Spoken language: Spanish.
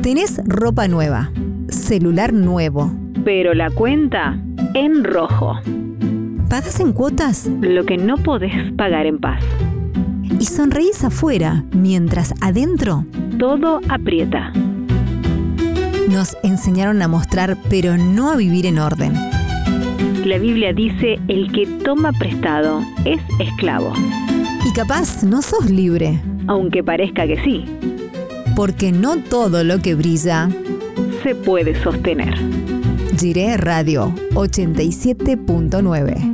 Tenés ropa nueva, celular nuevo, pero la cuenta en rojo. ¿pagás en cuotas? Lo que no podés pagar en paz. Y sonreís afuera, mientras adentro Todo aprieta. nos enseñaron a mostrar, pero no a vivir en orden. La Biblia dice: el que toma prestado es esclavo, Y capaz no sos libre, aunque parezca que sí, porque no todo lo que brilla. se puede sostener. Jiré Radio 87.9